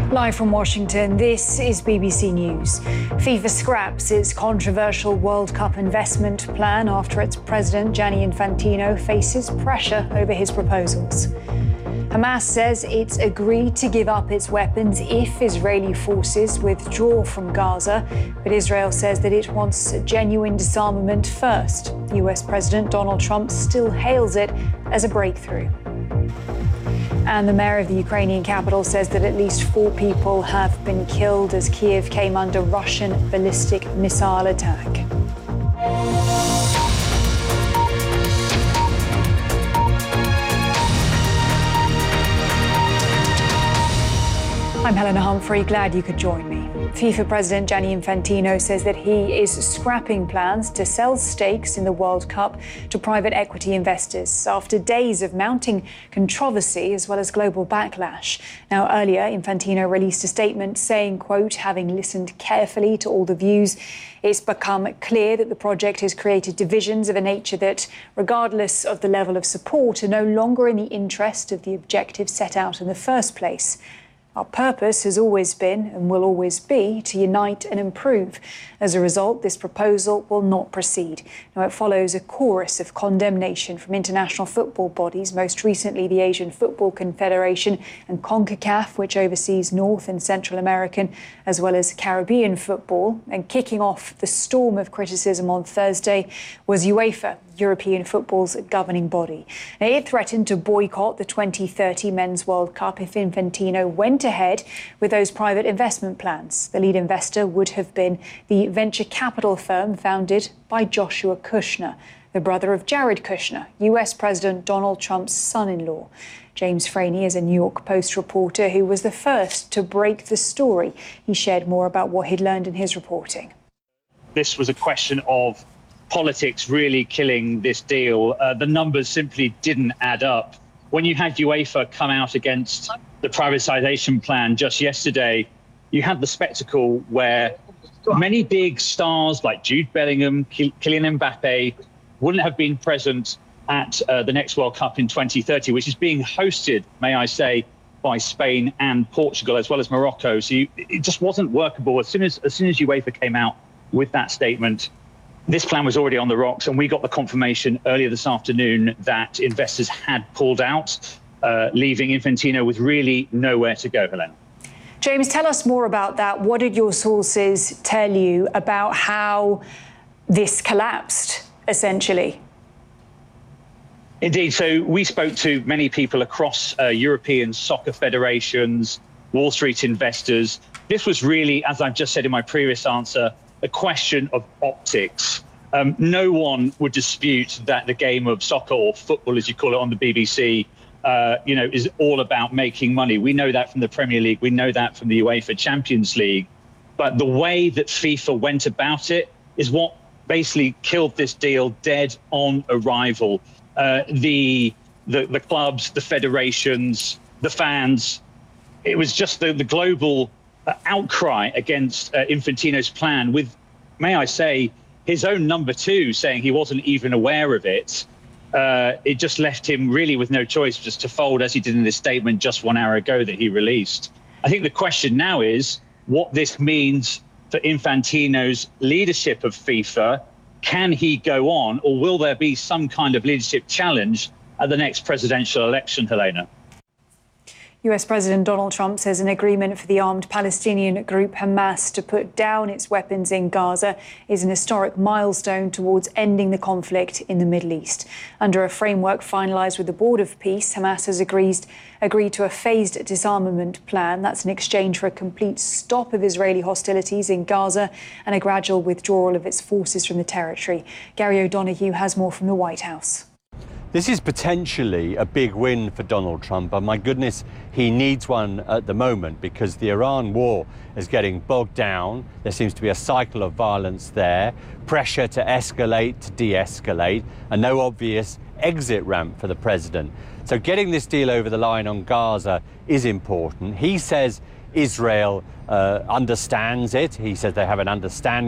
Live from Washington, this is BBC News. FIFA scraps its controversial World Cup investment plan after its president, Gianni Infantino, faces pressure over his proposals. Hamas says it's agreed to give up its weapons if Israeli forces withdraw from Gaza, but Israel says that it wants genuine disarmament first. US President Donald Trump still hails it as a breakthrough. And the mayor of the Ukrainian capital says that at least 4 people have been killed as Kyiv came under Russian ballistic missile attack. I'm Helena Humphrey, glad you could join me. FIFA President Gianni Infantino says that he is scrapping plans to sell stakes in the World Cup to private equity investors after days of mounting controversy as well as global backlash. Now, earlier, Infantino released a statement saying, quote, having listened carefully to all the views, it's become clear that the project has created divisions of a nature that, regardless of the level of support, are no longer in the interest of the objectives set out in the first place. Our purpose has always been and will always be to unite and improve. As a result, this proposal will not proceed. Now, it follows a chorus of condemnation from international football bodies, most recently the Asian Football Confederation and CONCACAF, which oversees North and Central American as well as Caribbean football. And kicking off the storm of criticism on Thursday was UEFA, European football's governing body. Now, it threatened to boycott the 2030 Men's World Cup if Infantino went ahead with those private investment plans. The lead investor would have been the venture capital firm founded by Joshua Kushner, the brother of Jared Kushner, US President Donald Trump's son-in-law. James Franey is a New York Post reporter who was the first to break the story. He shared more about what he'd learned in his reporting. This was a question of politics really killing this deal. The numbers simply didn't add up. When you had UEFA come out against the privatization plan just yesterday, you had the spectacle where many big stars like Jude Bellingham, Kylian Mbappe wouldn't have been present at the next World Cup in 2030, which is being hosted, may I say, by Spain and Portugal as well as Morocco. So it just wasn't workable. As soon as UEFA came out with that statement, this plan was already on the rocks, and we got the confirmation earlier this afternoon that investors had pulled out, leaving Infantino with really nowhere to go, Helena. James, tell us more about that. What did your sources tell you about how this collapsed, essentially? Indeed. So we spoke to many people across European soccer federations, Wall Street investors. This was really, as I've just said in my previous answer, a question of optics. No one would dispute that the game of soccer, or football as you call it on the BBC, is all about making money. We know that from the Premier League. We know that from the UEFA Champions League. But the way that FIFA went about it is what basically killed this deal dead on arrival. The clubs, the federations, the fans, it was just the global outcry against Infantino's plan, with, may I say, his own number 2 saying he wasn't even aware of it. It just left him really with no choice just to fold, as he did in this statement just 1 hour ago that he released. I think the question now is what this means for Infantino's leadership of FIFA. Can he go on, or will there be some kind of leadership challenge at the next presidential election, Helena? US President Donald Trump says an agreement for the armed Palestinian group Hamas to put down its weapons in Gaza is an historic milestone towards ending the conflict in the Middle East. Under a framework finalised with the Board of Peace, Hamas has agreed to a phased disarmament plan. That's in exchange for a complete stop of Israeli hostilities in Gaza and a gradual withdrawal of its forces from the territory. Gary O'Donoghue has more from the White House. This is potentially a big win for Donald Trump, and my goodness, he needs one at the moment because the Iran war is getting bogged down. There seems to be a cycle of violence there, pressure to escalate, to de-escalate, and no obvious exit ramp for the president. So getting this deal over the line on Gaza is important. He says Israel understands it. He says they have an understanding